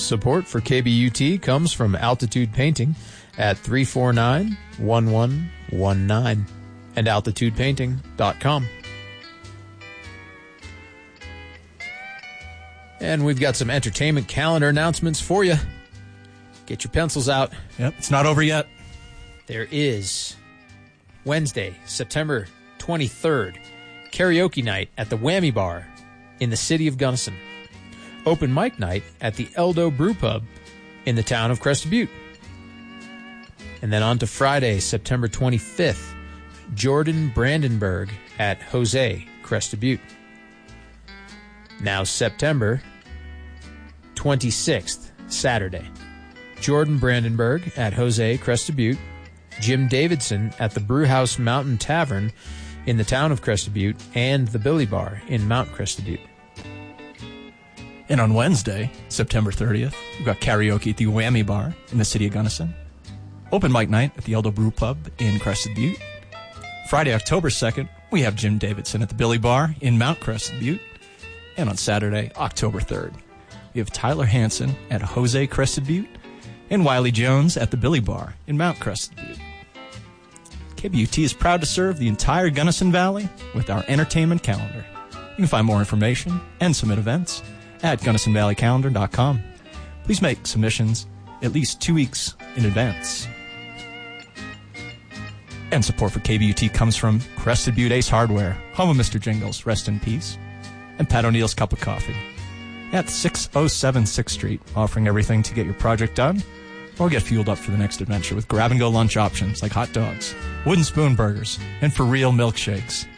Support for KBUT comes from Altitude Painting at 349-1119 and altitudepainting.com. And we've got some entertainment calendar announcements for you. Get your pencils out. Yep, it's not over yet. There is Wednesday, September 23rd, karaoke night at the Whammy Bar in the city of Gunnison. Open mic night at the Eldo Brew Pub in the town of Crested Butte. And then on to Friday, September 25th, Jordan Brandenburg at Jose, Crested Butte. Now September 26th, Saturday, Jordan Brandenburg at Jose, Crested Butte. Jim Davidson at the Brewhouse Mountain Tavern in the town of Crested Butte and the Billy Bar in Mount Crested Butte. And on Wednesday, September 30th, we've got karaoke at the Whammy Bar in the city of Gunnison. Open mic night at the Eldo Brew Pub in Crested Butte. Friday, October 2nd, we have Jim Davidson at the Billy Bar in Mount Crested Butte. And on Saturday, October 3rd, we have Tyler Hansen at Jose Crested Butte and Wiley Jones at the Billy Bar in Mount Crested Butte. KBUT is proud to serve the entire Gunnison Valley with our entertainment calendar. You can find more information and submit events at GunnisonValleyCalendar.com. Please make submissions at least 2 weeks in advance. And support for KBUT comes from Crested Butte Ace Hardware, home of Mr. Jingles, rest in peace, and Pat O'Neill's Cup of Coffee at 607 6th Street, offering everything to get your project done or get fueled up for the next adventure with grab-and-go lunch options like hot dogs, wooden spoon burgers, and for real milkshakes.